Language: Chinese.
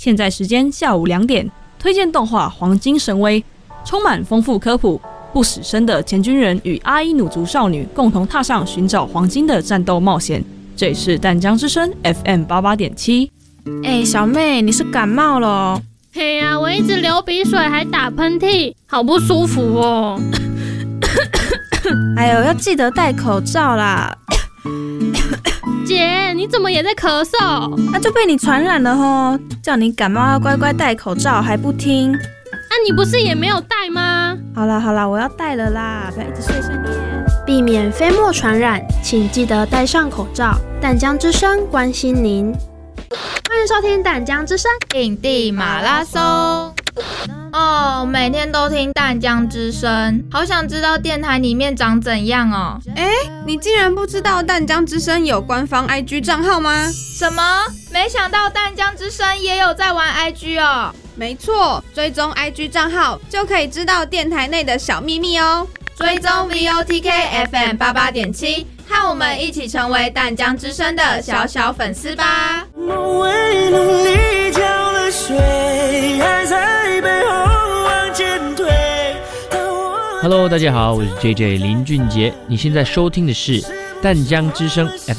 现在时间下午2点，推荐动画《黄金神威》，充满丰富科普，不死身的前军人与阿伊努族少女共同踏上寻找黄金的战斗冒险。这里是淡江之声 FM88.7。 小妹，你是感冒了哦？ 嘿呀，我一直流鼻水还打喷嚏，好不舒服哦。 哎呦，要记得戴口罩啦。 姐，你怎么也在咳嗽？ 那就被你传染了吼！叫你感冒要乖乖戴口罩，还不听。 你不是也没有戴吗？ 好啦，我要戴了啦，不要一直碎碎念。 避免飞沫传染，请记得戴上口罩。淡江之声关心您。欢迎收听淡江之声印地马拉松。每天都听淡江之声，好想知道电台里面长怎样哦。 你竟然不知道淡江之声有官方 IG 账号吗？ 什么？没想到淡江之声也有在玩 IG 哦。 没错，追踪 IG 账号就可以知道电台内的小秘密哦。 追踪 VOTK FM88.7，和我们一起成为淡江之声的小小粉丝吧。 为了你浇了水，还在背后往前推。 Hello， 大家好，我是 JJ 林俊杰，你现在收听的是淡江之声